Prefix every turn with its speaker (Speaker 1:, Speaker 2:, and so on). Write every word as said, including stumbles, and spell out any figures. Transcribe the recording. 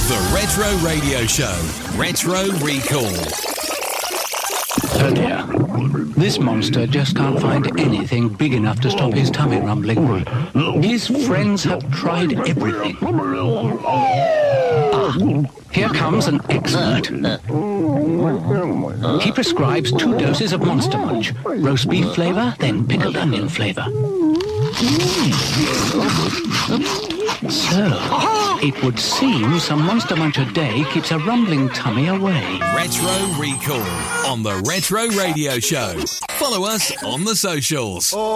Speaker 1: The Retro Radio Show. Retro Recall.
Speaker 2: Oh dear. This monster just can't find anything big enough to stop his tummy rumbling. His friends have tried everything. Ah, here comes an expert. He prescribes two doses of Monster Munch. Roast beef flavour, then pickled onion flavour. So, it would seem some Monster Munch a day keeps a rumbling tummy away.
Speaker 1: Retro Recall on the Retro Radio Show. Follow us on the socials.